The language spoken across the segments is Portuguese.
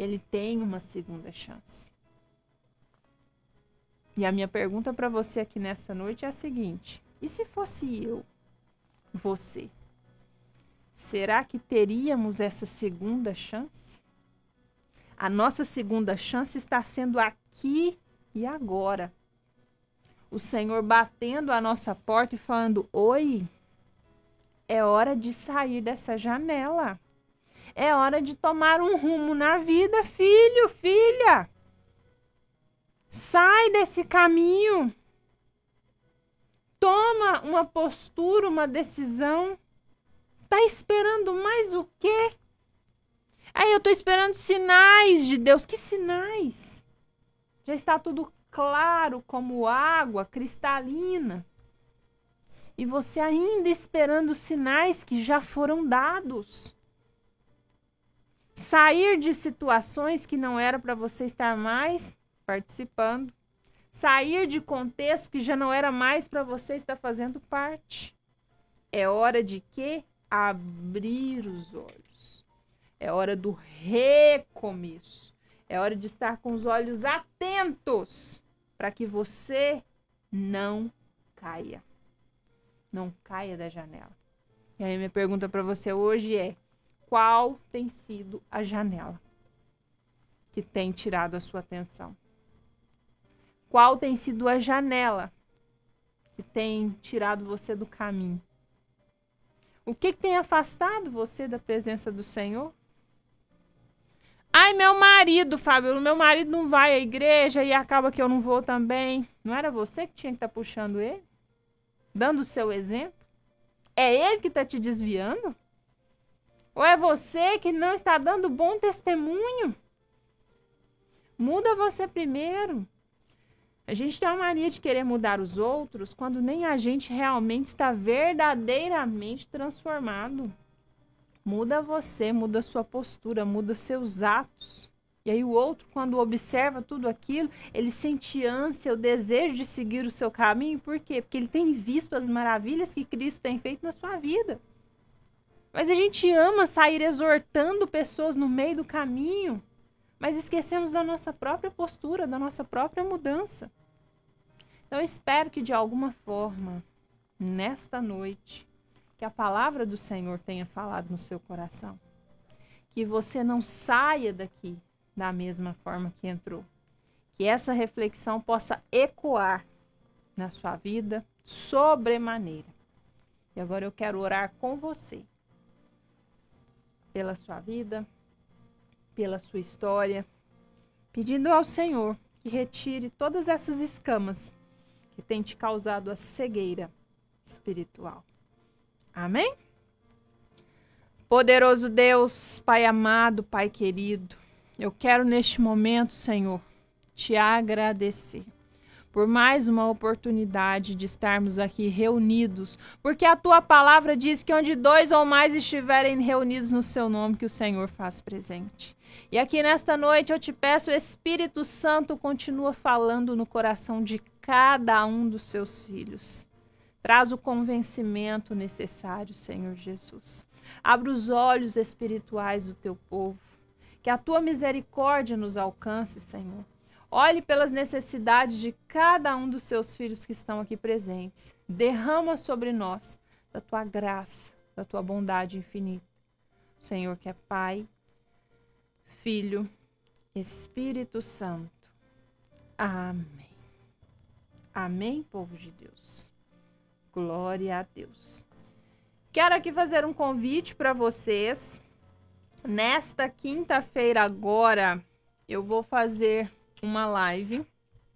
ele tem uma segunda chance. E a minha pergunta para você aqui nessa noite é a seguinte: e se fosse eu, você? Será que teríamos essa segunda chance? A nossa segunda chance está sendo aqui e agora. O Senhor batendo a nossa porta e falando: oi, é hora de sair dessa janela. É hora de tomar um rumo na vida, filho, filha. Sai desse caminho. Toma uma postura, uma decisão. Tá esperando mais o quê? Aí eu tô esperando sinais de Deus. Que sinais? Já está tudo claro como água cristalina. E você ainda esperando sinais que já foram dados. Sair de situações que não era para você estar mais participando. Sair de contexto que já não era mais para você estar fazendo parte. É hora de quê? Abrir os olhos. É hora do recomeço. É hora de estar com os olhos atentos para que você não caia. Não caia da janela. E aí minha pergunta para você hoje é: qual tem sido a janela que tem tirado a sua atenção? Qual tem sido a janela que tem tirado você do caminho? O que tem afastado você da presença do Senhor? Ai, meu marido, Fábio, meu marido não vai à igreja e acaba que eu não vou também. Não era você que tinha que estar puxando ele? Dando o seu exemplo? É ele que está te desviando? Ou é você que não está dando bom testemunho? Muda você primeiro. A gente tem uma mania de querer mudar os outros quando nem a gente realmente está verdadeiramente transformado. Muda você, muda sua postura, muda seus atos. E aí o outro, quando observa tudo aquilo, ele sente ânsia, o desejo de seguir o seu caminho. Por quê? Porque ele tem visto as maravilhas que Cristo tem feito na sua vida. Mas a gente ama sair exortando pessoas no meio do caminho, mas esquecemos da nossa própria postura, da nossa própria mudança. Então eu espero que de alguma forma, nesta noite, que a palavra do Senhor tenha falado no seu coração. Que você não saia daqui da mesma forma que entrou. Que essa reflexão possa ecoar na sua vida sobremaneira. E agora eu quero orar com você. Pela sua vida, pela sua história, pedindo ao Senhor que retire todas essas escamas que têm te causado a cegueira espiritual. Amém? Poderoso Deus, Pai amado, Pai querido, eu quero neste momento, Senhor, te agradecer por mais uma oportunidade de estarmos aqui reunidos, porque a tua palavra diz que onde 2 ou mais estiverem reunidos no seu nome, que o Senhor faz presente. E aqui nesta noite eu te peço, o Espírito Santo continua falando no coração de cada um dos seus filhos. Traz o convencimento necessário, Senhor Jesus. Abra os olhos espirituais do teu povo. Que a tua misericórdia nos alcance, Senhor. Olhe pelas necessidades de cada um dos seus filhos que estão aqui presentes. Derrama sobre nós da tua graça, da tua bondade infinita. Senhor, que é Pai, Filho, Espírito Santo. Amém. Amém, povo de Deus. Glória a Deus. Quero aqui fazer um convite para vocês. Nesta quinta-feira agora, eu vou fazer uma live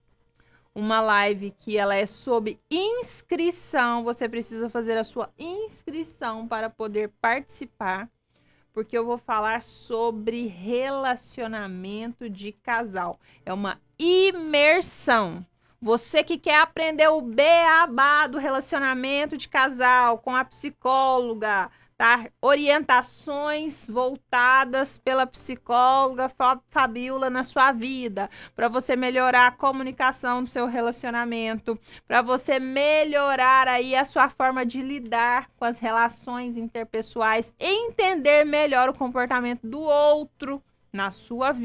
que ela é sob inscrição. Você precisa fazer a sua inscrição para poder participar, porque eu vou falar sobre relacionamento de casal. É uma imersão. Você que quer aprender o beabá do relacionamento de casal com a psicóloga, tá? Orientações voltadas pela psicóloga Fabiola na sua vida, para você melhorar a comunicação do seu relacionamento, para você melhorar aí a sua forma de lidar com as relações interpessoais, entender melhor o comportamento do outro na sua vida.